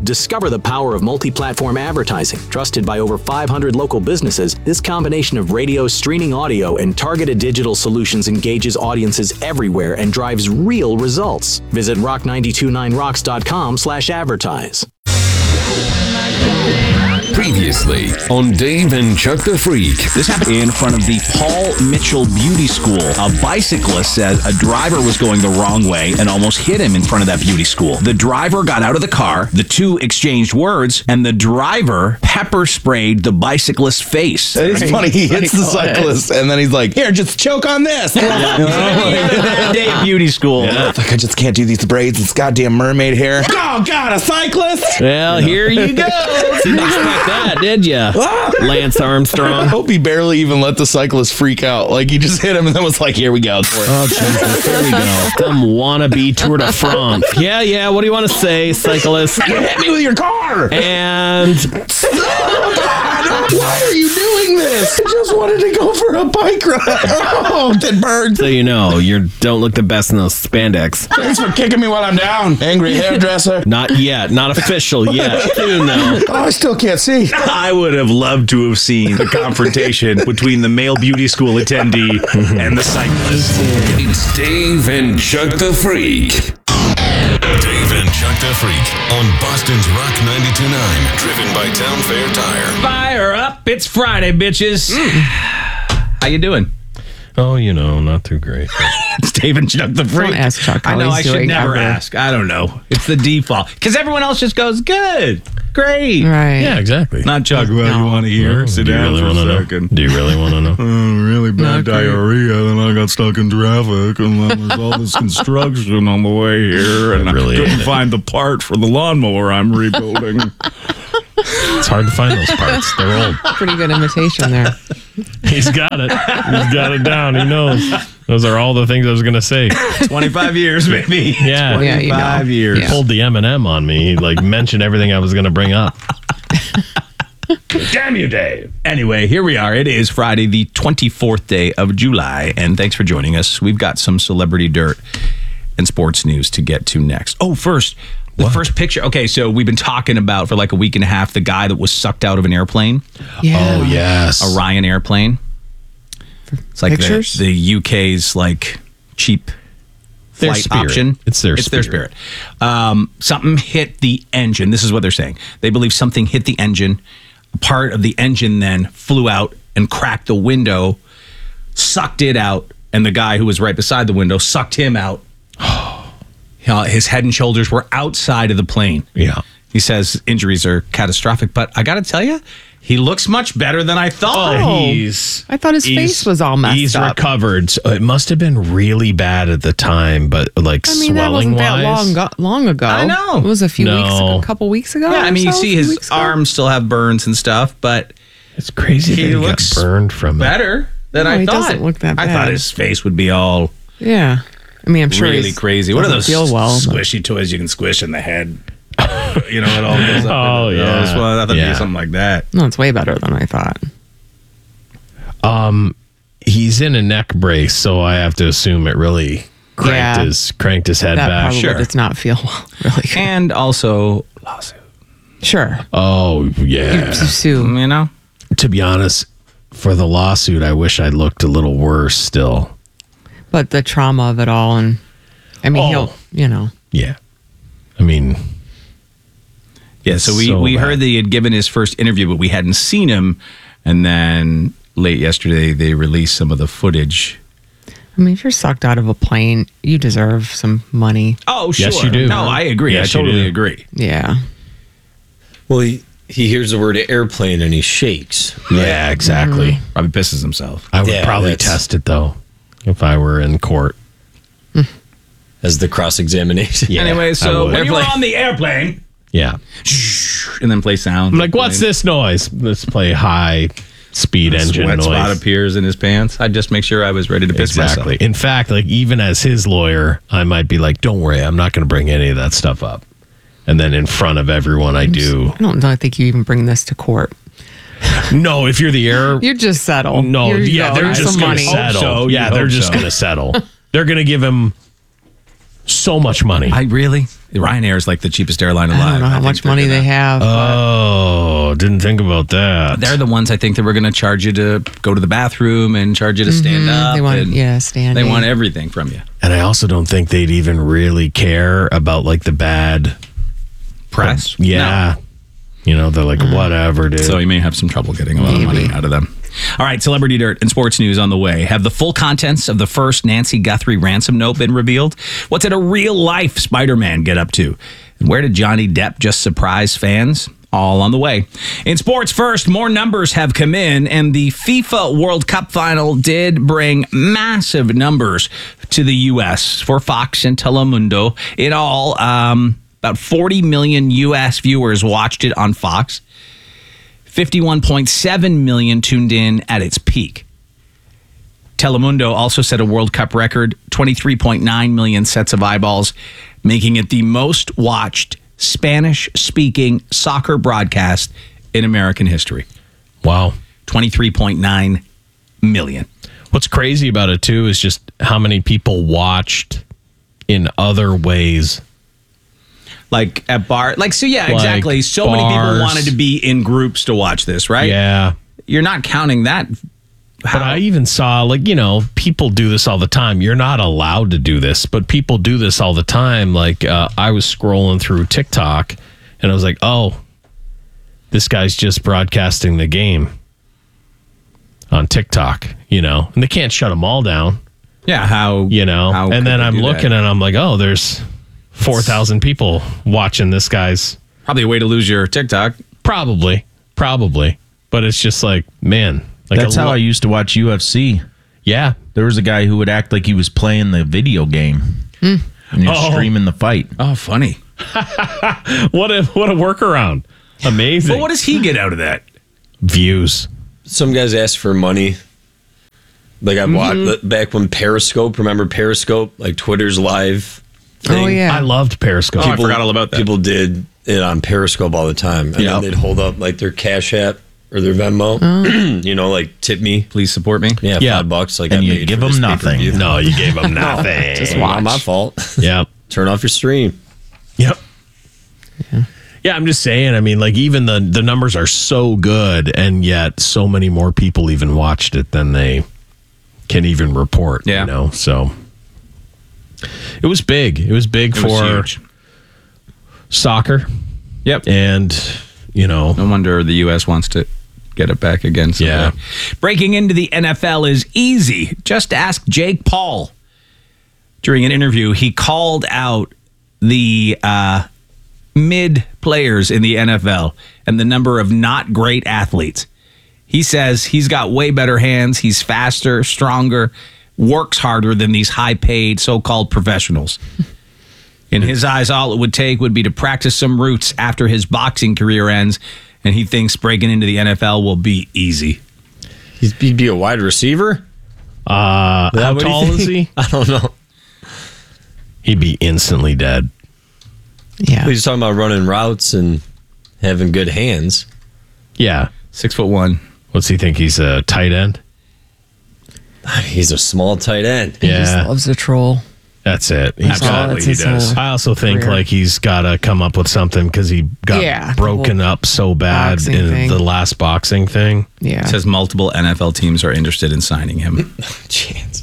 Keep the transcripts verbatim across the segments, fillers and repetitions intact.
Discover the power of multi-platform advertising. Trusted by over five hundred local businesses, this combination of radio, streaming audio, and targeted digital solutions engages audiences everywhere and drives real results. Visit rock nine two nine rocks dot com slash advertise. Previously on Dave and Chuck the Freak. This happened in front of the Paul Mitchell Beauty School. A bicyclist said a driver was going the wrong way and almost hit him in front of that beauty school. The driver got out of the car, the two exchanged words, and the driver pepper sprayed the bicyclist's face. It's funny, he hits the cyclist, and then he's like, here, just choke on this. Yeah. Bad day at beauty school. Yeah. Like, I just can't do these braids. It's goddamn mermaid hair. Oh, God, a cyclist? Well, here you go. Didn't expect that, did ya? Lance Armstrong. I hope he barely even let the cyclist freak out. Like, he just hit him and then was like, here we go. Oh, Jesus, there we go. Some wannabe Tour de France. Yeah, yeah, what do you want to say, cyclist? You hit me with your car. And... Why are you doing this? I just wanted to go for a bike ride. Oh, that bird. So you know, you don't look the best in those spandex. Thanks for kicking me while I'm down, angry hairdresser. Not yet. Not official yet. Soon, though. Oh, I still can't see. I would have loved to have seen the confrontation between the male beauty school attendee and the cyclist. It's Dave and Chuck the Freak. Dave and Chuck the Freak on Boston's Rock ninety-two point nine, driven by Town Fair Tire. Fire up! It's Friday, bitches. Mm. How you doing? Oh, you know, not too great. It's Dave and Chuck the Freak. Don't ask Chuck how I know he's I should doing never ever. ask. I don't know. It's the default. Because everyone else just goes, good, great. Right. Yeah, exactly. Not Chuck, well, No. you want to hear? Oh, Sit do you down really for want to a know? second. Do you really want to know? Oh, really bad Not great. diarrhea, then I got stuck in traffic, and then there's all this construction on the way here, and Really I couldn't ain't it. find the part for the lawnmower I'm rebuilding. It's hard to find those parts. They're old. Pretty good imitation there. He's got it. He's got it down. He knows. Those are all the things I was going to say. twenty-five years, maybe. Yeah. Yeah, you know. twenty-five years. Yeah. Pulled the M and M on me. He like mentioned everything I was going to bring up. Damn you, Dave. Anyway, here we are. It is Friday, the twenty-fourth day of July, and thanks for joining us. We've got some celebrity dirt and sports news to get to next. Oh, first, the What? first picture. Okay, so we've been talking about for like a week and a half the guy that was sucked out of an airplane, Yeah. Oh, yes. a Ryan airplane. It's like the, Pictures? the U K's like cheap Their flight spirit. option. It's their It's their spirit. spirit. Um, something hit the engine. This is what they're saying. They believe something hit the engine. A part of the engine then flew out and cracked the window, sucked it out, and the guy who was right beside the window sucked him out. Uh, His head and shoulders were outside of the plane. Yeah. He says injuries are catastrophic, but I got to tell you, he looks much better than I thought. Oh. He's. I thought his he's- face was all messed He's up. recovered. So it must have been really bad at the time, but like I mean, that swelling wasn't that wise. long, go- long ago. I know. It was a few No. weeks ago, a couple weeks ago. Yeah, I or mean, you so, see a few his weeks ago. arms still have burns and stuff, but It's crazy He that he looks got burned from it. better than No, I he thought. doesn't look that I bad. thought his face would be all Yeah. I mean, I'm sure really he's, crazy. What are doesn't those feel well, but- squishy toys you can squish in the head? You know, it all goes up. Oh, in the yeah. nose. Well, I thought it'd Yeah. be something like that. No, it's way better than I thought. Um, he's in a neck brace, so I have to assume it really cranked Yeah. his cranked his head That back. probably Sure. does not feel well, really good. And also lawsuit. Sure. Oh yeah. Sue. You know, To be honest, for the lawsuit, I wish I looked a little worse still. But the trauma of it all, and I mean, Oh. he'll, you know. Yeah. I mean, yeah. So we So we bad. heard that he had given his first interview, but we hadn't seen him. And then late yesterday, they released some of the footage. I mean, if you're sucked out of a plane, you deserve some money. Oh, sure. Yes, you do. No, I agree. Yes, I you totally do. agree. Yeah. Well, he, he hears the word airplane and he shakes. yeah, exactly. Mm-hmm. Probably pisses himself. I would Yeah, probably that's- test it though if I were in court. As the cross examination. Yeah, anyway, I so would. when you were on the airplane, Yeah. and then play sound. I'm like, what's this noise? Let's play high speed engine Sweat noise. spot appears in his pants. I'd just make sure I was ready to piss Exactly. myself. In fact, like even as his lawyer, I might be like, "Don't worry, I'm not going to bring any of that stuff up." And then in front of everyone, I do. I don't know. I think you even bring this to court. No, if you're the air, You just settle. no, Here you yeah, go. they're Here's just some going to money. settle. so. You Yeah, they're hope just so. going to settle. They're going to give him So much money. I really? Ryanair is like the cheapest airline alive. I don't know how think much they're money gonna- they have. Oh, didn't think about that. They're the ones I think that were going to charge you to go to the bathroom and charge you to stand up. Mm-hmm. They want, and yeah, standing. They want everything from you. And I also don't think they'd even really care about like the bad Press? Yeah. You know, they're like, whatever, dude. So you may have some trouble getting a lot of money out of them. All right, celebrity dirt and sports news on the way. Have the full contents of the first Nancy Guthrie ransom note been revealed? What did a real-life Spider-Man get up to? And where did Johnny Depp just surprise fans? All on the way. In sports first, more numbers have come in, and the FIFA World Cup final did bring massive numbers to the U S for Fox and Telemundo. In all, um, about forty million U S viewers watched it on Fox. fifty-one point seven million tuned in at its peak. Telemundo also set a World Cup record, twenty-three point nine million sets of eyeballs, making it the most watched Spanish-speaking soccer broadcast in American history. Wow. twenty-three point nine million. What's crazy about it, too, is just how many people watched in other ways. Like at bar, like, so yeah, Like exactly. So many people bars. wanted to be in groups to watch this, right? Yeah. You're not counting that. But I even saw, like, you know, people do this all the time. You're not allowed to do this, but people do this all the time. Like, uh, I was scrolling through TikTok, and I was like, oh, this guy's just broadcasting the game on TikTok, you know, and they can't shut them all down, Yeah, how, you know. how And could then they I'm do looking that? and I'm like, oh, there's four thousand people watching this guy's. Probably a way to lose your TikTok. Probably, probably. But it's just like, man. Like That's a how lo- I used to watch U F C. Yeah. There was a guy who would act like he was playing the video game. And you're Oh. streaming the fight. Oh, funny. What a what a workaround. Amazing. But what does he get out of that? Views. Some guys ask for money. Like I watched back when Periscope, remember Periscope? Like Twitter's live thing. Oh, yeah. I loved Periscope. Oh, I forgot all about that. People did it on Periscope all the time. And Yep. then they'd hold up like their Cash App or their Venmo. you know, like tip me. Please support me. Yeah, Yeah. five bucks. Like And I you paid give for them this nothing. pay-per-view. No, you gave them nothing. Just not my fault. Yep. Turn off your stream. Yep. Yeah, I'm just saying. I mean, like, even the the numbers are so good, and yet so many more people even watched it than they can even report. Yeah. You know, so it was big. It was big It for was huge. soccer, Yep. and you know, No wonder the U S wants to get it back again someday. Yeah. Breaking into the N F L is easy. Just ask Jake Paul. During an interview, he called out the uh, mid players in the N F L and the number of not great athletes. He says he's got way better hands. He's faster, stronger, works harder than these high-paid so-called professionals. In his eyes, all it would take would be to practice some roots after his boxing career ends, and he thinks breaking into the N F L will be easy. He'd he'd be a wide receiver? uh, how what do you tall is think? he? I don't know. He'd be instantly dead. Yeah. He's talking about running routes and having good hands. Yeah. Six foot one. What's he think? He's a tight end? He's a small tight end. He just Yeah. loves to troll. That's it. He's That's all. got. That's he his does. whole I also think career. like he's got to come up with something because he got Yeah, the broken whole up so bad boxing in thing. the last boxing thing. Yeah. It says multiple N F L teams are interested in signing him. Chance.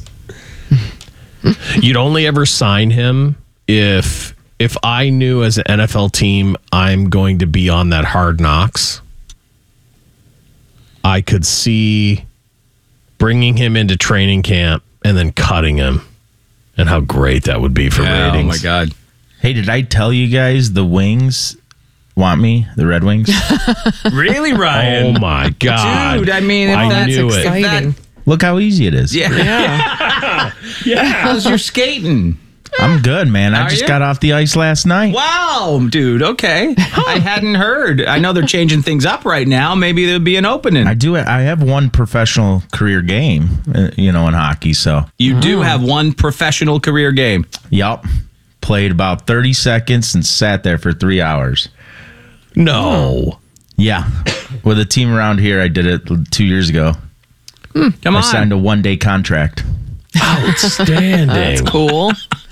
You'd only ever sign him if if I knew as an N F L team I'm going to be on that Hard Knocks. I could see bringing him into training camp and then cutting him, and how great that would be for Yeah, ratings. oh my God. Hey, did I tell you guys the Wings want me? The Red Wings? Really, Ryan? Oh my God, Dude, I mean, if I that's knew it. exciting. Look how easy it is. Yeah. Yeah. Yeah. How's your skating? I'm good, man. I Are just you? got off the ice last night. Wow, dude. Okay. I hadn't heard. I know they're changing things up right now. Maybe there'll be an opening. I do. I have one professional career game, uh, you know, in hockey. So, You do have one professional career game. yup. Played about thirty seconds and sat there for three hours. No, Yeah. With a team around here, I did it two years ago. Come I on. signed a one day contract. outstanding. That's cool.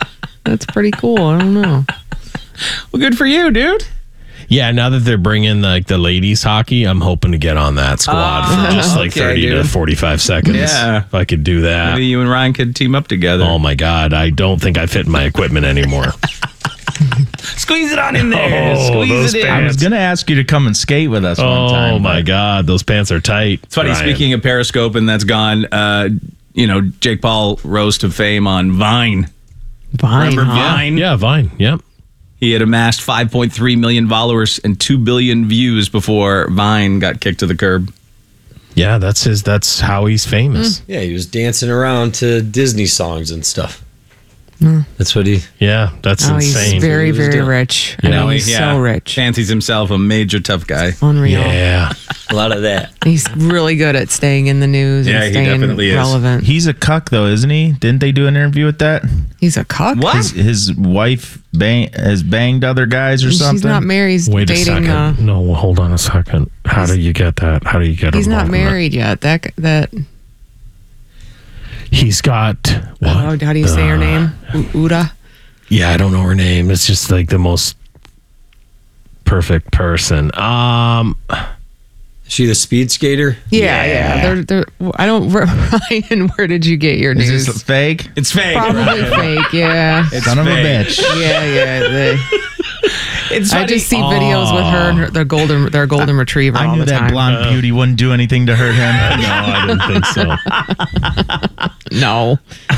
That's pretty cool. I don't know. Well, good for you, dude. Yeah, now that they're bringing like the ladies hockey, I'm hoping to get on that squad Oh, for just like okay, thirty to dude. forty-five seconds. Yeah. If I could do that. Maybe you and Ryan could team up together. Oh my God, I don't think I fit in my equipment anymore. Squeeze it on in there. Oh, Squeeze those it in. I was gonna ask you to come and skate with us one Oh time. my but- God, those pants are tight. It's funny, Ryan. speaking of Periscope, and that's gone. Uh, you know, Jake Paul rose to fame on Vine. Vine, Remember huh? Vine? Yeah, Vine. Yep. He had amassed five point three million followers and two billion views before Vine got kicked to the curb. Yeah, that's his. That's how he's famous. Yeah, he was dancing around to Disney songs and stuff. Mm. That's what he. Yeah, that's Oh, insane. he's very, He was very doing- rich. Yeah. I mean, he- he's so rich. Fancies himself a major tough guy. Unreal. Yeah. A lot of that. He's really good at staying in the news Yeah, and he staying definitely is. relevant. He's a cuck though, isn't he? Didn't they do an interview with that? He's a cuck. What? His, his wife bang, has banged other guys or something. He's not married. He's Wait a dating. second. Uh, no, hold on a second. How do you get that? How do you get? he's not involved in that? married yet. That that. He's got. What? Oh, how do you say her Uh, name? U- Uda. Yeah, I don't know her name. It's just like the most perfect person. Um, Is she the speed skater? Yeah, yeah. They're, they're, I don't. Ryan, where did you get your Is news? this fake? It's fake. Probably fake. Yeah. It's Son of a fake. bitch. Yeah, yeah. They, It's I funny. just see videos with her and her, their golden their golden retriever I all knew the that time. blonde beauty wouldn't do anything to hurt him. no, I didn't think so. No.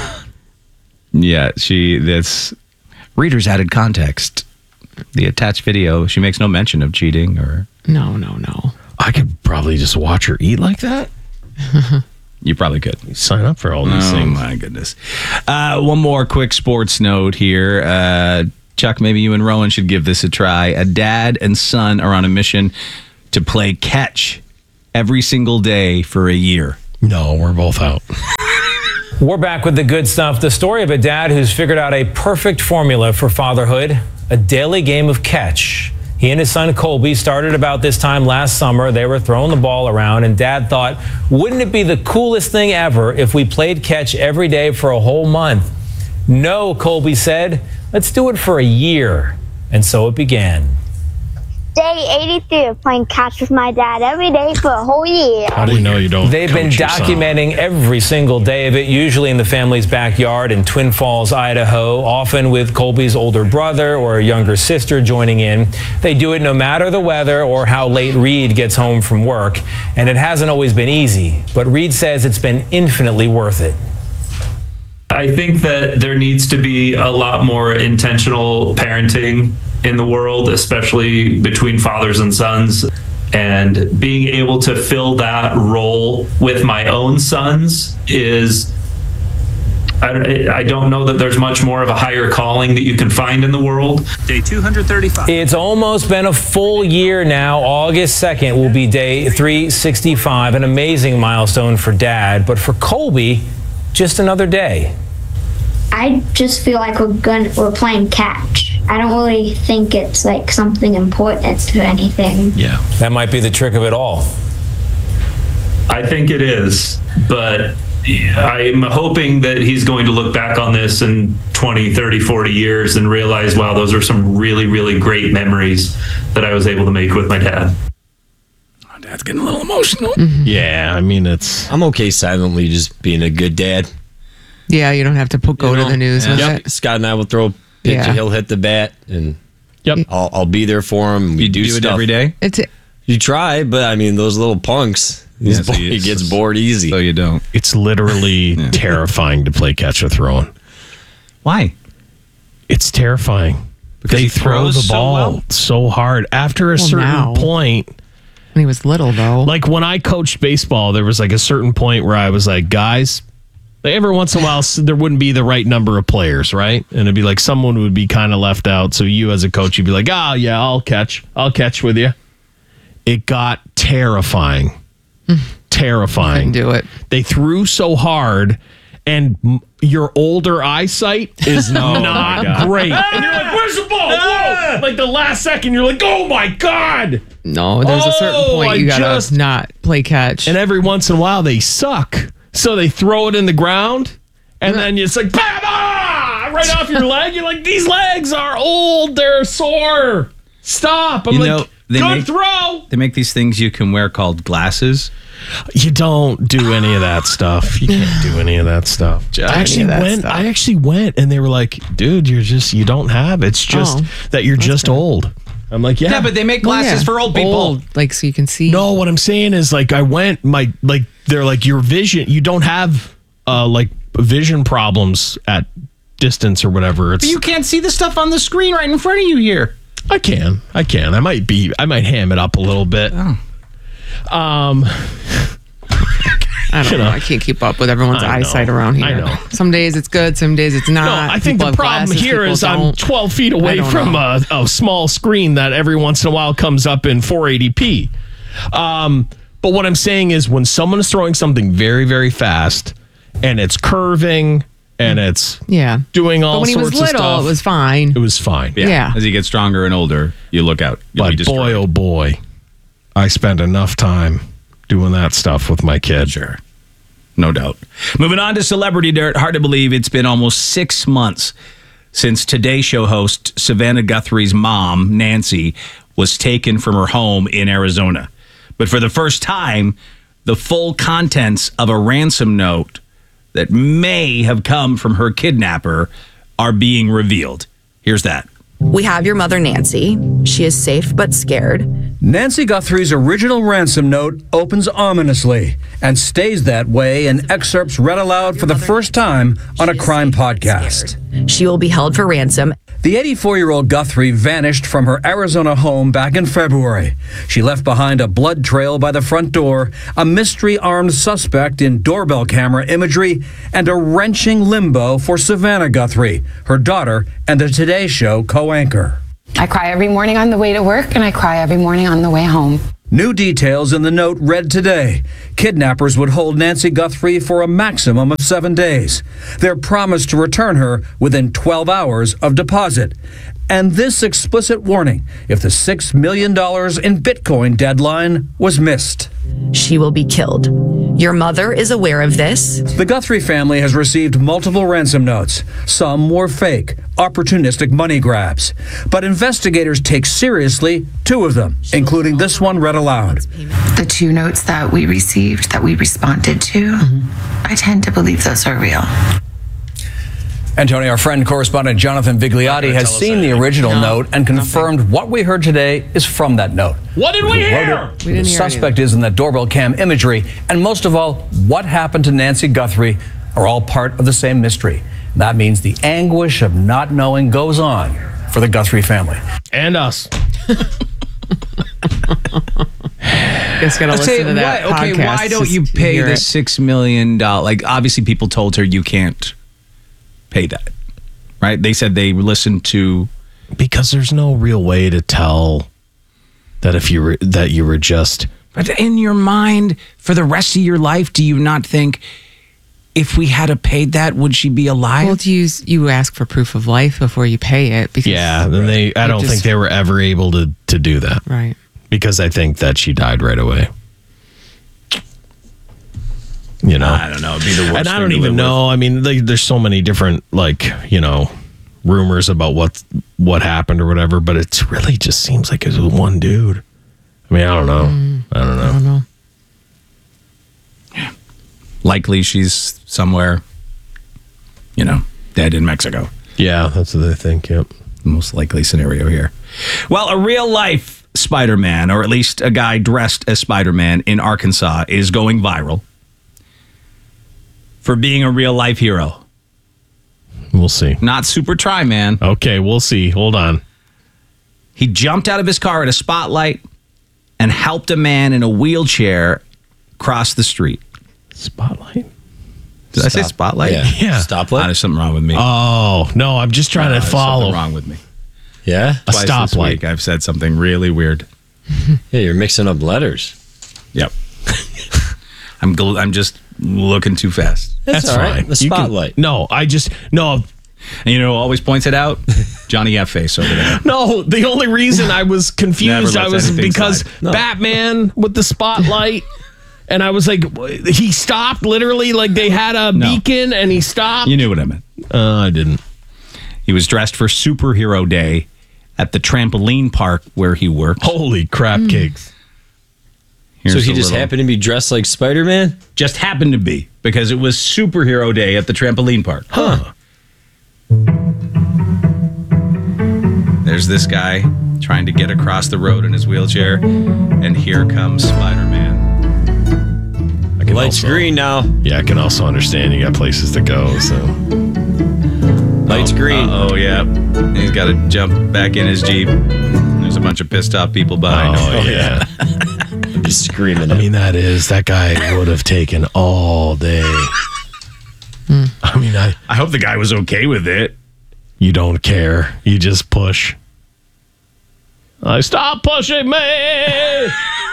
Yeah, she. This readers added context. The attached video. She makes no mention of cheating or. No, no, no. I could probably just watch her eat like that. You probably could. Sign up for all these Oh things. my goodness. Uh, one more quick sports note here. Uh, Chuck, maybe you and Rowan should give this a try. A dad and son are on a mission to play catch every single day for a year. No, we're both out. We're back with the good stuff. The story of a dad who's figured out a perfect formula for fatherhood, a daily game of catch. He and his son Colby started about this time last summer. They were throwing the ball around, and Dad thought, wouldn't it be the coolest thing ever if we played catch every day for a whole month? No, Colby said, let's do it for a year. And so it began. Day eighty-three of playing catch with my dad every day for a whole year. How do you know you don't? They've been coach your son? documenting every single day of it, usually in the family's backyard in Twin Falls, Idaho, often with Colby's older brother or younger sister joining in. They do it no matter the weather or how late Reed gets home from work, and it hasn't always been easy, but Reed says it's been infinitely worth it. I think that there needs to be a lot more intentional parenting in the world, especially between fathers and sons. And being able to fill that role with my own sons is, I, I don't know that there's much more of a higher calling that you can find in the world. Day two hundred thirty-five. It's almost been a full year now. August second will be day three sixty-five, an amazing milestone for Dad. But for Colby, just another day. I just feel like we're going we're playing catch. I don't really think it's like something important to anything. Yeah. That might be the trick of it all. I think it is, but I'm hoping that he's going to look back on this in twenty, thirty, forty years and realize, wow, those are some really, really great memories that I was able to make with my dad. Oh, Dad's getting a little emotional. Yeah, I mean, it's. I'm okay silently just being a good dad. Yeah, you don't have to put, go You to know? the news with Yep. it. Scott and I will throw a pitch, Yeah. and he'll hit the bat, and Yep. I'll, I'll be there for him. We You do, do, it stuff every day? It's You try, but I mean, those little punks, he's Yeah, so bo- you- he gets bored easy. So you don't. It's literally terrifying to play catch with Rowan. Why? It's terrifying. Because they he throw throws the so ball well? so hard. After a Well, certain now. point, when he was little, though. like when I coached baseball, there was like a certain point where I was like, guys, like every once in a while, s- there wouldn't be the right number of players, right? And it'd be like someone would be kind of left out. So you, as a coach, you'd be like, oh, yeah, I'll catch. I'll catch with you. It got terrifying. terrifying. Couldn't do it. They threw so hard, and m- your older eyesight is not great. And you're like, where's the ball? Whoa! Like the last second, you're like, oh my God. No, there's a certain Oh, point I you gotta just- not play catch. And every once in a while, they suck. So they throw it in the ground, and then it's like, bah, bah, right off your leg. You're like, these legs are old. They're sore. Stop. I'm You like, know, they good make- throw. They make these things you can wear called glasses. You don't do any of that stuff. You can't do any of that stuff. I actually that went. stuff. I actually went, and they were like, "Dude, you're just you don't have. It's just Oh, that you're just old." I'm like, "Yeah, Yeah, but they make Well, glasses yeah, for old people. old, like so you can see. No, what I'm saying is like I went. My like they're like your vision. You don't have uh like vision problems at distance or whatever. It's But you can't see the stuff on the screen right in front of you here. I can. I can. I might be. I might ham it up a little bit. Oh. Um. I don't You know. know. I can't keep up with everyone's I know. eyesight around here. I know. Some days it's good, some days it's No, not. I think People the have problem glasses, here people is I'm don't. twelve feet I away don't from know. a, a small screen that every once in a while comes up in four eighty p. Um, but what I'm saying is when someone is throwing something very, very fast and it's curving and it's Yeah. doing all But when he sorts was little, of stuff, it was fine. it was fine. Yeah. As you get stronger and older, you look out. You'll be But boy, destroyed. oh boy, I spent enough time doing that stuff with my kid. Sure. No doubt. Moving on to Celebrity Dirt. Hard to believe it's been almost six months since Today Show host Savannah Guthrie's mom, Nancy, was taken from her home in Arizona. But for the first time, the full contents of a ransom note that may have come from her kidnapper are being revealed. Here's that. We have your mother, Nancy. She is safe but scared. Nancy Guthrie's original ransom note opens ominously and stays that way in excerpts read aloud for the first time on a crime podcast. She will be held for ransom. The eighty-four-year-old Guthrie vanished from her Arizona home back in February. She left behind a blood trail by the front door, a mystery armed suspect in doorbell camera imagery, and a wrenching limbo for Savannah Guthrie, her daughter, and the Today Show co-anchor. I cry every morning on the way to work, and I cry every morning on the way home. New details in the note read today. Kidnappers would hold Nancy Guthrie for a maximum of seven days. Their promise to return her within twelve hours of deposit. And this explicit warning if the six million dollars in Bitcoin deadline was missed. She will be killed. Your mother is aware of this. The Guthrie family has received multiple ransom notes. Some were fake, opportunistic money grabs. But investigators take seriously two of them, including this one read aloud. The two notes that we received, that we responded to, I tend to believe those are real. And Tony, our friend correspondent Jonathan Vigliotti has seen the original note and confirmed what we heard today is from that note. What did we Who wrote hear? it, who the suspect is in that doorbell cam imagery, and most of all, what happened to Nancy Guthrie are all part of the same mystery. That means the anguish of not knowing goes on for the Guthrie family. And us. Just gotta I'll listen say, to that why, okay, podcast why don't just you to pay hear the it. six million dollars? Like, obviously, people told her you can't pay that, right? They said they listened to Because there's no real way to tell that if you were that you were just But in your mind, for the rest of your life, do you not think if we had paid that, would she be alive? Well, do you you ask for proof of life before you pay it? Because yeah. Then they I it don't just- think they were ever able to to do that. Right. Because I think that she died right away. You know, I don't know. It'd be the worst and I thing don't to even live know. I mean, like, there's so many different, like, you know, rumors about what what happened or whatever. But it's really just seems like it was one dude. I mean, I don't know. Mm, I don't know. I don't know. Likely she's somewhere, you know, dead in Mexico. Yeah, that's what they think. Yep. Most likely scenario here. Well, a real life Spider-Man, or at least a guy dressed as Spider-Man in Arkansas, is going viral for being a real life hero. We'll see. Not super try, man. Okay, we'll see. Hold on. He jumped out of his car at a spotlight and helped a man in a wheelchair cross the street. Spotlight? Did I say Stop. spotlight? Yeah. Yeah. Stoplight? There's something wrong with me. Oh, no, I'm just trying Uh, to there's follow. Something wrong with me. Yeah? A Twice this stoplight. week I've said something really weird. Yeah, you're mixing up letters. Yep. I'm gl- I'm just looking too fast. That's, all right. fine. The You can- spotlight. no, I just no, And you know who always points it out? Johnny F. Face over there. no. The only reason I was Never confused, I lets was anything because slide. No. Batman with the spotlight, and I was like, he stopped literally, like they had a No. beacon, and he stopped. You knew what I meant. Uh, I didn't. He was dressed for Superhero Day at the trampoline park where he worked. Holy crap cakes. Here's so he a just little- happened to be dressed like Spider-Man? Just happened to be, because it was Superhero Day at the trampoline park. Huh. There's this guy trying to get across the road in his wheelchair, and here comes Spider-Man. I can Lights also- green now. Yeah, I can also understand you got places to go, so. Lights green. Oh, yeah. He's got to jump back in his Jeep. There's a bunch of pissed off people behind Oh, him. yeah. Just screaming. I mean, that is, that guy would have taken all day. I mean, I. I hope the guy was okay with it. You don't care. You just push. Like, stop pushing me!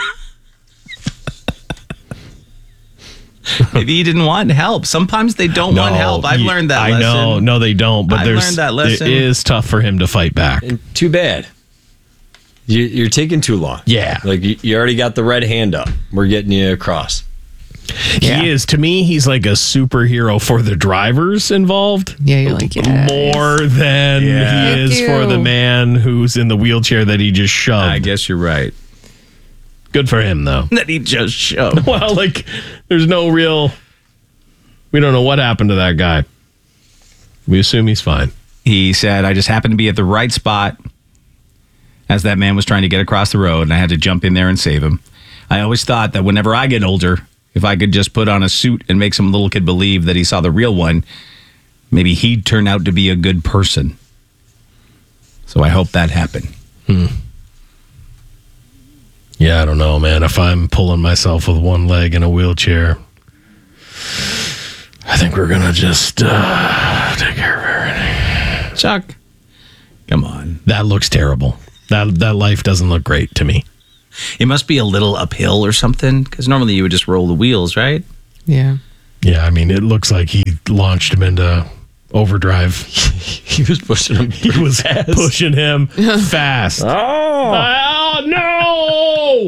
Maybe he didn't want help. Sometimes they don't want help. I've you- learned that I lesson. know. No, they don't. But I've there's, learned that lesson. It is tough for him to fight back. And too bad. You, you're taking too long. Yeah. Like, you, you already got the red hand up. We're getting you across. He is, to me, he's like a superhero for the drivers involved. Yeah, you're like, yeah. More than Yeah. he is Thank for you. the man who's in the wheelchair that he just shoved. I guess you're right. Good for him, though. That he just shoved. Well, like, there's no real. We don't know what happened to that guy. We assume he's fine. He said, I just happened to be at the right spot as that man was trying to get across the road, and I had to jump in there and save him. I always thought that whenever I get older, if I could just put on a suit and make some little kid believe that he saw the real one, maybe he'd turn out to be a good person. So I hope that happened. Hmm. Yeah, I don't know, man. If I'm pulling myself with one leg in a wheelchair, I think we're going to just uh, take care of everything. Chuck, come on. That looks terrible. That, that life doesn't look great to me. It must be a little uphill or something, because normally you would just roll the wheels, right? Yeah. Yeah, I mean, it looks like he launched him into overdrive. He was pushing him. He was pushing him fast. Oh. Oh, no!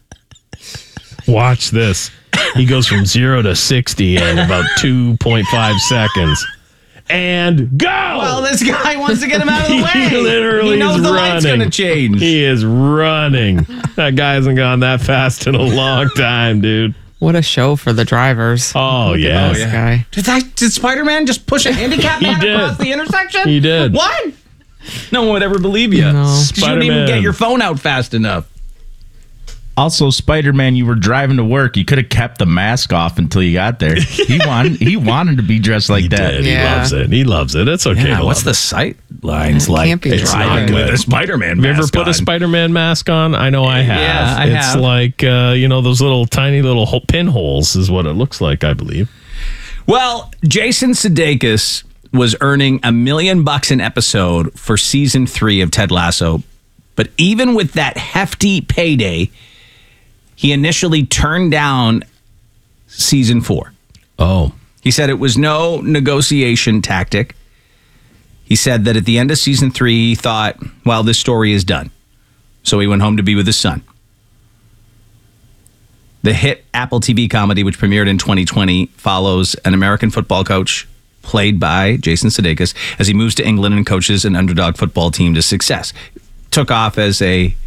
Watch this. He goes from zero to sixty in about two point five seconds. And go! Well, this guy wants to get him out of the way. He literally he knows is the running. light's going to change. He is running. That guy hasn't gone that fast in a long time, dude. What a show for the drivers. Oh, Look at yeah. this Oh, yeah. guy. Did, that, did Spider-Man just push a handicap He man did. across the intersection? He did. What? No one would ever believe you. No. You shouldn't even Spider-Man. get your phone out fast enough. Also, Spider-Man, you were driving to work. You could have kept the mask off until you got there. He wanted he wanted to be dressed like He that. did. Yeah. He loves it. He loves it. It's okay. Yeah, to what's love the it. sight lines like? Can't be It's driving not with good. a Spider-Man Have you ever mask put on. a Spider-Man mask on? I know I have. Yeah, I it's have. like, uh, you know, those little tiny little ho- pinholes is what it looks like, I believe. Well, Jason Sudeikis was earning a million bucks an episode for season three of Ted Lasso. But even with that hefty payday, he initially turned down season four. Oh. He said it was no negotiation tactic. He said that at the end of season three, he thought, well, this story is done. So he went home to be with his son. The hit Apple T V comedy, which premiered in twenty twenty, follows an American football coach played by Jason Sudeikis as he moves to England and coaches an underdog football team to success. Took off as a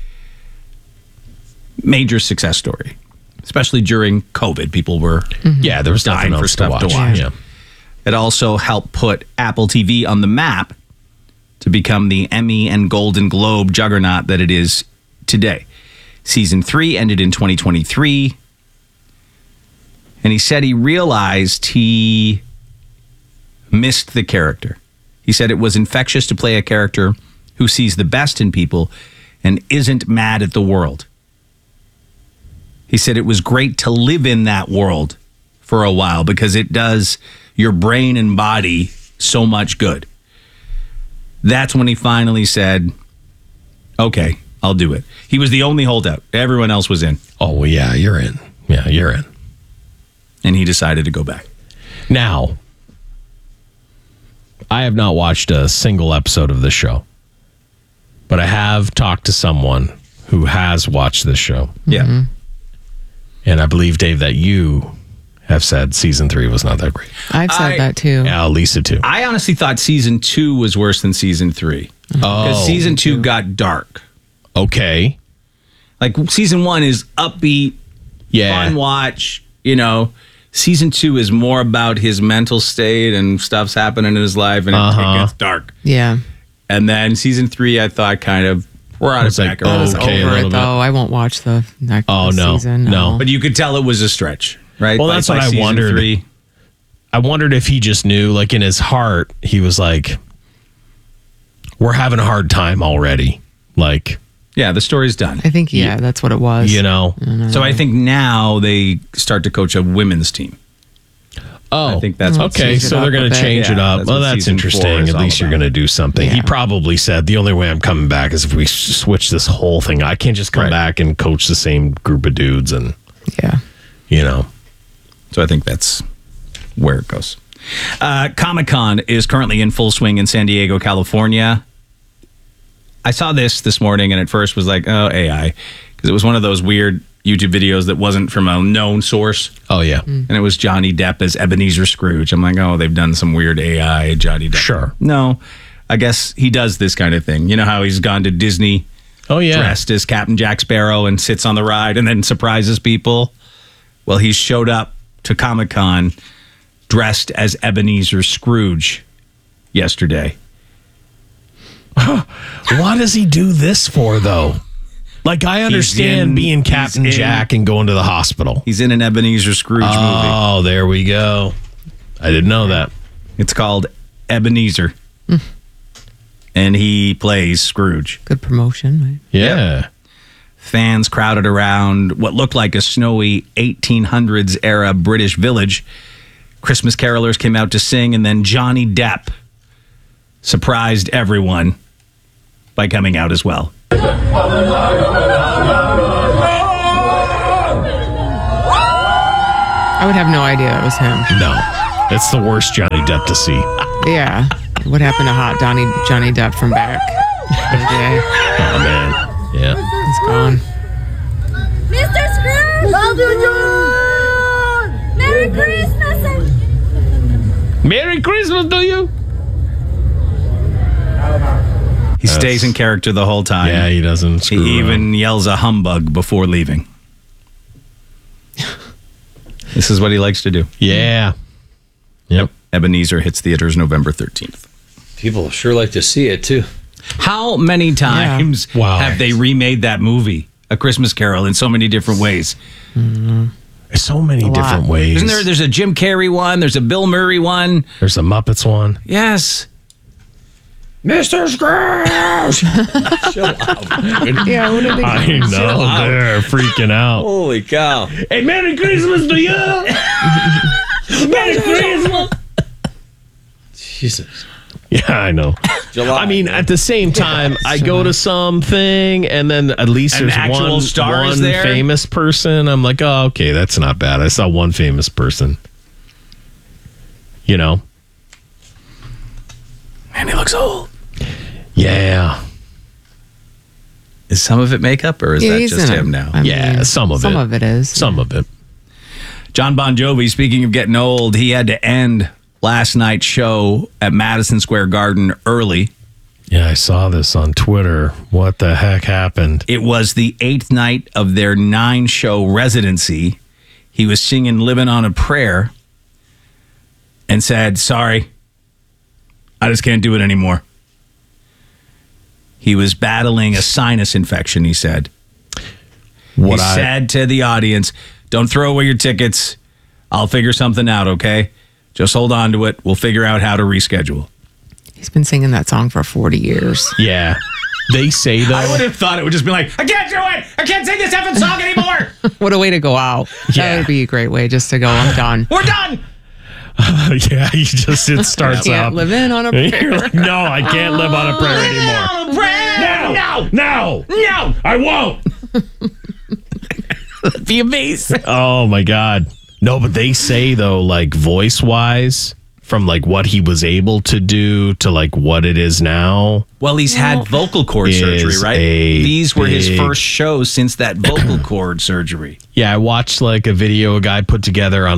major success story, especially during COVID. People were Yeah, there was nothing dying for else stuff to watch. to watch. Yeah. It also helped put Apple T V on the map to become the Emmy and Golden Globe juggernaut that it is today. Season three ended in twenty twenty-three. And he said he realized he missed the character. He said it was infectious to play a character who sees the best in people and isn't mad at the world. He said it was great to live in that world for a while because it does your brain and body so much good. That's when he finally said, okay, I'll do it. He was the only holdout. Everyone else was in. Oh, well, yeah, you're in. Yeah, you're in. And he decided to go back. Now, I have not watched a single episode of this show, but I have talked to someone who has watched this show. Yeah. And I believe, Dave, that you have said season three was not that great. I've said I- that too. Yeah, Lisa too. I honestly thought season two was worse than season three. Because Oh. season two got dark. Okay. Like season one is upbeat, Yeah. fun watch. You know, season two is more about his mental state and stuff's happening in his life, and it, Uh-huh. it gets dark. Yeah. And then season three, I thought kind of brought it It's like, back I around. was Okay, a over little it bit. though. I won't watch the next Oh, no. season. No. But you could tell it was a stretch, right? Well, By- that's by what I season wondered. Three. I wondered if he just knew, like in his heart, he was like, we're having a hard time already. Like, Yeah, the story's done. I think yeah, that's what it was. you know? So I think now they start to coach a women's team. Oh, I think that's what okay. change it So up they're a going to bit. change it Yeah, up. that's Well, what that's season four interesting. is At all least you're about. going to do something. He Yeah. probably said the only way I'm coming back is if we s- switch this whole thing. I can't just come Right. back and coach the same group of dudes and, Yeah. you know. So I think that's where it goes. Uh, Comic-Con is currently in full swing in San Diego, California. I saw this this morning and at first was like, oh, A I. Because it was one of those weird YouTube videos that wasn't from a known source. Oh, yeah. And it was Johnny Depp as Ebenezer Scrooge. I'm like, oh, they've done some weird A I Johnny Depp. Sure. No, I guess he does this kind of thing. You know how he's gone to Disney Oh, yeah. dressed as Captain Jack Sparrow and sits on the ride and then surprises people? Well, he showed up to Comic-Con dressed as Ebenezer Scrooge yesterday. Why does he do this for, though? Like, I understand in- being he's Captain in- Jack and going to the hospital. He's in an Ebenezer Scrooge movie. Oh, there we go. I didn't know that. It's called Ebenezer. And he plays Scrooge. Good promotion. Right? Yeah. Fans crowded around what looked like a snowy eighteen hundreds era British village. Christmas carolers came out to sing, and then Johnny Depp surprised everyone by coming out as well. I would have no idea that was him. No. It's the worst Johnny Depp to see. Yeah. What happened to hot Johnny Johnny Depp from back in the day? Oh, man. Yeah. He's gone. Mister Scrooge! Elton John! Merry Christmas! Merry Christmas to you. He stays in character the whole time. Yeah, he doesn't screw He around. even yells a humbug before leaving. This is what he likes to do. Yeah. Yep. Ebenezer hits theaters November thirteenth. People sure like to see it too. How many times Wow. have they remade that movie, A Christmas Carol, in so many different ways? So many A lot. different ways. Isn't there? There's a Jim Carrey one. There's a Bill Murray one. There's a Muppets one. Yes. Mister Scrooge. Yeah, what did they I do? know. They're freaking out. Holy cow. Hey, Merry Christmas to you. Merry Christmas. Jesus. Yeah, I know. July. I mean, at the same time, I go to something, and then at least An there's actual one, star is one there? famous person. I'm like, oh, okay, that's not bad. I saw one famous person. You know? Man, he looks old. Yeah. Is some of it makeup or is Yeah, that he's just in a- him now? I Yeah, mean, some of some it. of it is. Some of it. John Bon Jovi, speaking of getting old, he had to end last night's show at Madison Square Garden early. Yeah, I saw this on Twitter. What the heck happened? It was the eighth night of their nine show residency. He was singing Living on a Prayer and said, sorry, I just can't do it anymore. He was battling a sinus infection, he said. What he I- said to the audience, don't throw away your tickets. I'll figure something out, okay? Just hold on to it. We'll figure out how to reschedule. He's been singing that song for forty years. Yeah. They say, though. I would have thought it would just be like, I can't do it. I can't sing this effing song anymore. What a way to go out. Yeah. That would be a great way just to go, I'm done. We're done. Yeah, he just, it starts Can't out. live in on a You're prayer. like, no, I can't live on a prayer anymore. On a prayer. No, no, No. I won't. Be amazing. Oh my God. No, but they say though, like voice wise, from like what he was able to do to like what it is now. Well, he's had vocal cord Is surgery, right? a These were his big- first shows since that vocal cord surgery. Yeah, I watched like a video a guy put together on like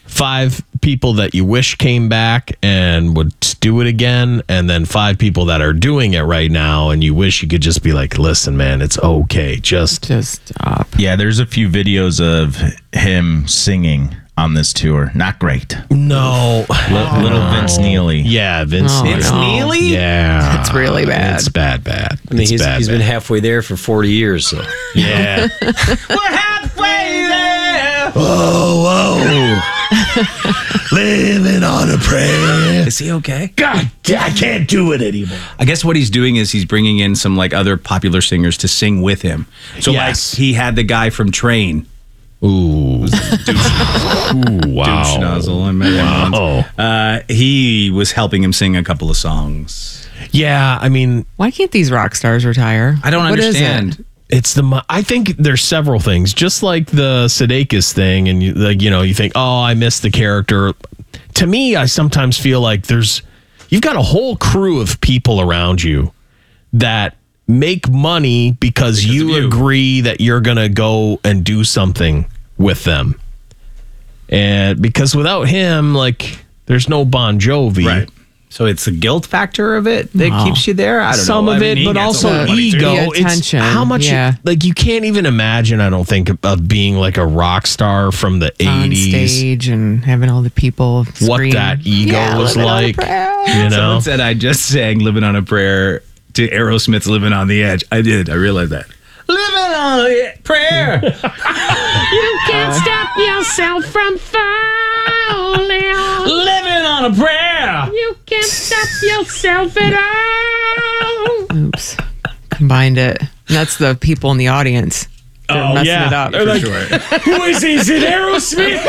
five people that you wish came back and would do it again, and then five people that are doing it right now, and you wish you could just be like, listen, man, it's okay. Just, just stop. Yeah, there's a few videos of him singing on this tour. Not great. No. L- little Vince Neely. Yeah, Vince Oh, Neely. Vince no. Neely? Yeah. It's really bad. It's bad, bad. I mean, It's he's, bad, he's bad. been halfway there for forty years. So. Yeah. We're halfway there. Whoa, whoa. Living on a prayer. Is he okay? God, I can't do it anymore. I guess what he's doing is he's bringing in some like other popular singers to sing with him. So Yes. like he had the guy from Train. Ooh. Ooh, wow. Douche nozzle. I met him Wow. once. Uh, he was helping him sing a couple of songs. Yeah, I mean, Why can't these rock stars retire? I don't What is it? understand. it's the. mo- I think there's several things, just like the Sudeikis thing, and you, like you know, you think, oh, I missed the character. To me, I sometimes feel like there's, you've got a whole crew of people around you that make money because, Because you, of you. agree that you're gonna go and do something with them, and because without him, like, there's no Bon Jovi. Right. So it's the guilt factor of it that Wow. keeps you there. I don't Some know. of I mean, it, he but gets a also lot of money, too. ego. The It's attention, how much, yeah. like, you can't even imagine. I don't think of being like a rock star from the On eighties. stage and having all the people What scream, that ego "Yeah, was living on a like, prayer." you know. Someone said I just sang "Living on a Prayer" to Aerosmith's "Living on the Edge." I did. I realized that. Living on a prayer. You can't stop yourself from falling. Living on a prayer. You can't stop yourself at all. Oops. Combined it. And that's the people in the audience. They're Oh, messing yeah. it up. They're like, who is he? Is it Aerosmith?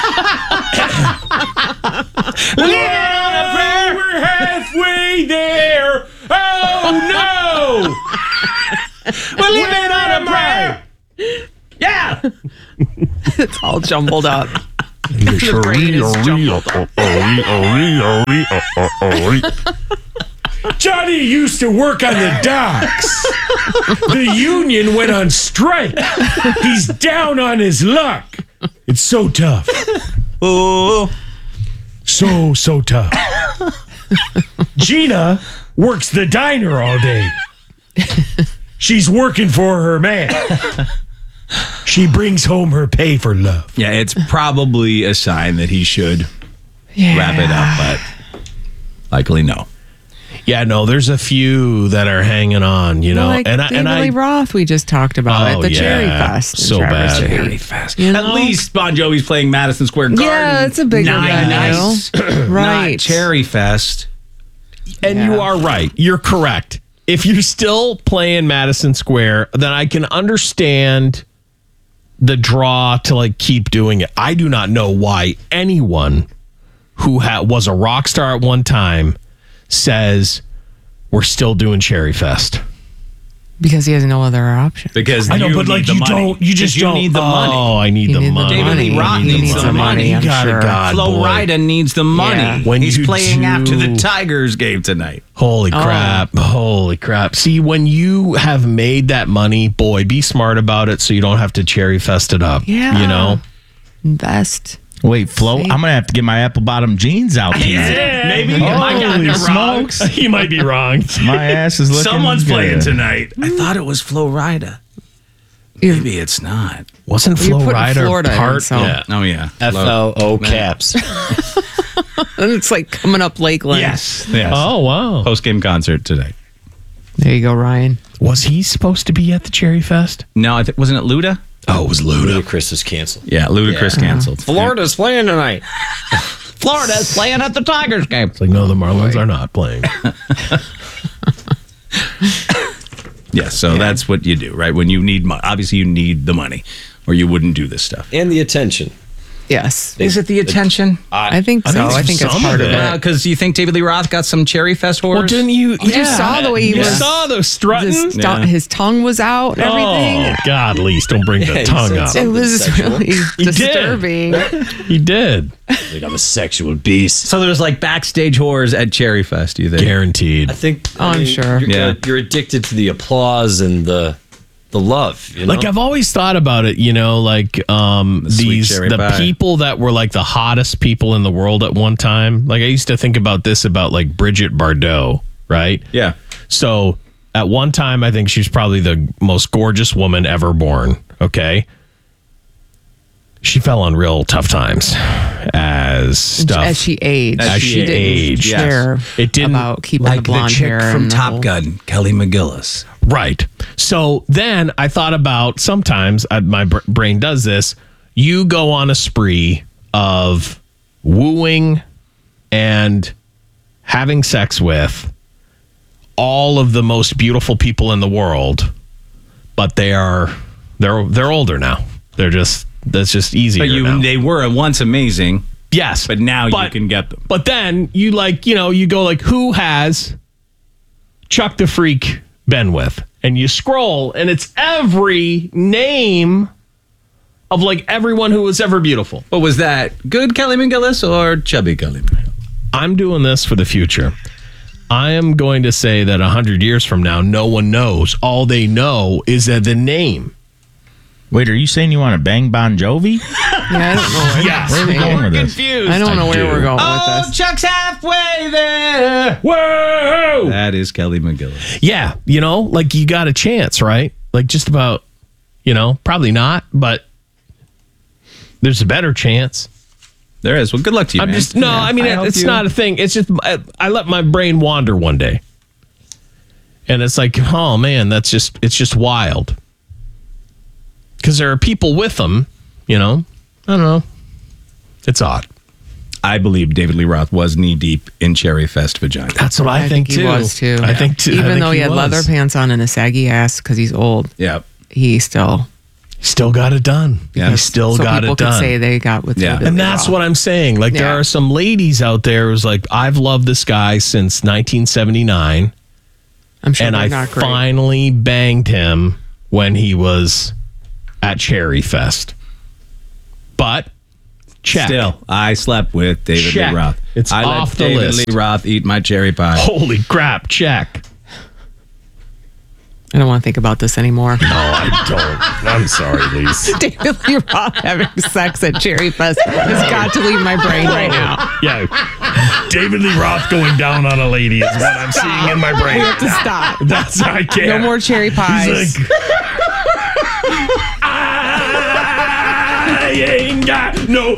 Living on a prayer. We're halfway there. Oh no! We're living on a prayer. Yeah. It's all jumbled up. The brain is jumbled up. Johnny used to work on the docks. The union went on strike. He's down on his luck. It's so tough. Oh. So, so tough. Gina works the diner all day. She's working for her man. She brings home her pay for love. Yeah, it's probably a sign that he should Yeah. wrap it up, but likely no. Yeah, no, there's a few that are hanging on, you know. Like and I, and David I Lee Roth we just talked about Oh, at the yeah. Cherry Fest. in So Traverse bad. City. Very fast. You At know? least Bon Jovi's playing Madison Square Garden. Yeah, it's a bigger Nice. venue. Right. Not Cherry Fest. And Yeah. you are right. You're correct. If you're still playing Madison Square, then I can understand the draw to like keep doing it. I do not know why anyone who ha- was a rock star at one time says we're still doing Cherry Fest. Because he has no other option. Because I know, you but like need the you money. don't, you just you don't need the oh, money. I need You the need the money. David Lee Roth He needs, needs the the money. money, I'm God, sure. God, Flo boy. Rida needs the money. Yeah. When He's you playing after the do- Tigers game tonight. Holy Oh. crap. Holy crap. See, when you have made that money, boy, be smart about it so you don't have to Cherry Fest it up. Yeah. You know? Invest. Wait, Flo, I'm gonna have to get my apple bottom jeans out here. Maybe Oh, I got holy it wrong. smokes. You might be wrong. My ass is looking Someone's good. playing tonight. I thought it was Flo Rida. Maybe it's not. Wasn't You're Flo putting Rida Florida in, part? so- Yeah. Oh yeah. F L O caps. And it's like coming up Lakeland. Yes. Yes. Oh, wow. Post game concert today. There you go, Ryan. Was he supposed to be at the Cherry Fest? No, I th- wasn't it Luda? Oh, it was Luda. Ludacris is canceled. Yeah, Ludacris canceled. Florida's playing tonight. Florida's playing at the Tigers game. It's like, no, the Marlins are not playing. Yeah, so that's what you do, right? When you need money, obviously you need the money, or you wouldn't do this stuff. And the attention. Yes. Is it the attention? I think I so. think I think it's some part of of it. it. Because you think David Lee Roth got some Cherry Fest horrors? Well, didn't you? You just saw the way he you was- saw the strutting? His, tongue- Yeah. his tongue was out and everything. Oh, God, Least, don't bring Yeah, the he tongue said up. It something was sexual. really He did. disturbing. He did. Like I'm a sexual beast. So there's like backstage horrors at Cherry Fest, do you think? Guaranteed. I think. Oh, I'm sure. You're, Yeah. good. You're addicted to the applause and the the love. You know? Like I've always thought about it, you know, like um, sweet these cherry the pie. people that were like the hottest people in the world at one time. Like I used to think about this about like Bridget Bardot, right? Yeah. So at one time, I think she was probably the most gorgeous woman ever born. Okay. She fell on real tough times as stuff. As she aged. As she, she didn't aged. care It didn't. about keeping Like the blonde the chick hair from and the Top whole- Gun, Kelly McGillis. Right. So then I thought about sometimes uh, my br- brain does this. You go on a spree of wooing and having sex with all of the most beautiful people in the world, but they are they're they're older now. They're just that's just easier But you, now. they were once amazing. Yes, but now but- you can get them. But then you like, you know, you go like, who has Chuck the Freak been with? And you scroll and it's every name of like everyone who was ever beautiful. But was that good Kelly McGillis or chubby Kelly McGillis? I'm doing this for the future. I am going to say that one hundred years from now, no one knows. All they know is that the name. Wait, are you saying you want to bang Bon Jovi? Yeah, I don't know. Where, Yes. Where are we going with this? Confused. I don't know I where do. we're going Oh, with this. Chuck's halfway there. Whoa! That is Kelly McGillis. Yeah, you know, like you got a chance, right? Like just about, you know, probably not, but there's a better chance. There is. Well, good luck to you, I'm man. just no. Yeah, I mean, I hope it's you- not a thing. It's just I, I let my brain wander one day, and it's like, oh man, that's just it's just wild. Because there are people with them, you know. I don't know. It's odd. I believe David Lee Roth was knee deep in Cherry Fest vagina. That's what I, I think, think he too. was too. I think too. I Even think though he, had was. leather pants on and a saggy ass because he's old, Yeah. he still still got it done. Yeah. He still so got people it can done. say they got with Yeah. David And Lee that's Roth. what I'm saying. Like there Yeah. are some ladies out there who's like, I've loved this guy since nineteen seventy-nine, I'm sure and they're I not great. finally banged him when he was at Cherry Fest. But check. Still, I slept with David Check. Lee Roth. It's I off let the David list. Lee Roth eat my cherry pie. Holy crap! Check. I don't want to think about this anymore. No, I don't. I'm sorry, Lise. David Lee Roth having sex at Cherry Fest has got to leave my brain right now. Yeah. David Lee Roth going down on a lady is what I'm seeing in my brain. We have to stop. That's I can't. No more cherry pies. He's like, I ain't got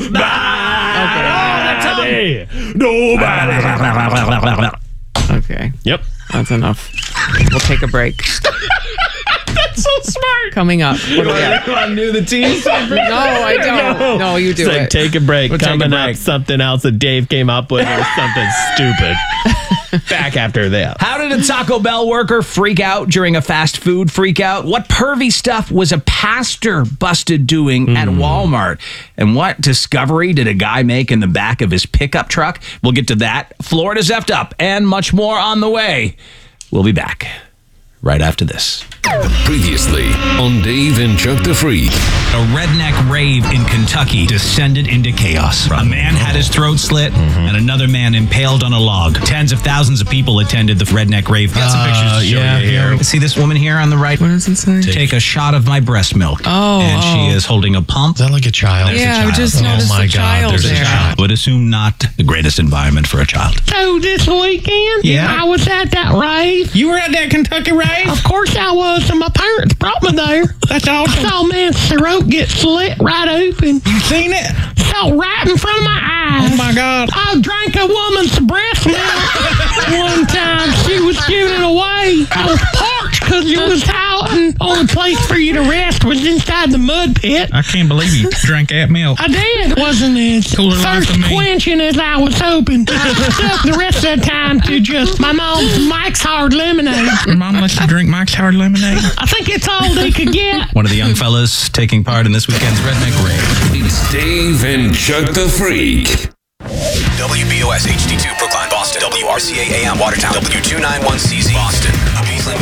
nobody. Nobody. Okay. Yep. That's enough. We'll take a break. That's so smart. Coming up. What do we got? I knew the team. No, I don't. No, you do It's like, it. take a break. We'll take a Coming up, break. something else that Dave came up with or something stupid. Back after that. How did a Taco Bell worker freak out during a fast food freak out? What pervy stuff was a pastor busted doing at Walmart? And what discovery did a guy make in the back of his pickup truck? We'll get to that. Florida's effed up and much more on the way. We'll be back right after this. Previously on Dave and Chuck the Freak. A redneck rave in Kentucky descended into chaos. A man had his throat slit and another man impaled on a log. Tens of thousands of people attended the redneck rave. Got some pictures to show yeah, you here. yeah. See this woman here on the right? What does it say? Take a shot of my breast milk. Oh, And she oh. is holding a pump. Is that like a child? There's a Yeah, I child. just Oh noticed my the God, child there's a there. child. Would assume not the greatest environment for a child. So this weekend, Yeah. I was at that rave. You were at that Kentucky rave? Of course I was, and my parents brought me there. That's awesome. I saw a man's throat get slit right open. You seen it? Saw right in front of my eyes. Oh my God. I drank a woman's breast milk one time. She was giving it away. I was parched because it was out, and only place for you to rest was inside the mud pit. I can't believe you drank that milk. I did. It wasn't as Cooler life thirst than me. quenching as I was hoping. I stuck the rest of the time to just my mom's Mike's Hard Lemonade. Your mom let you drink Mike's Hard Lemonade? I think it's all they could get. One of the young fellas taking part in this weekend's redneck rave. It's Dave and Chuck the Freak. W B O S H D two Brookline, Boston. W R C A A M Watertown. W two ninety-one C Z Boston. A Beasley